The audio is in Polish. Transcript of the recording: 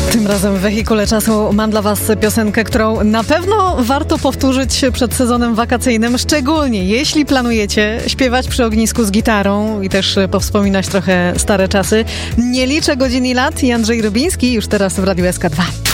Tym razem w Wehikule Czasu mam dla Was piosenkę, którą na pewno warto powtórzyć przed sezonem wakacyjnym, szczególnie jeśli planujecie śpiewać przy ognisku z gitarą i też powspominać trochę stare czasy. Nie liczę godzin i lat i Andrzej Rybiński już teraz w Radiu SK2.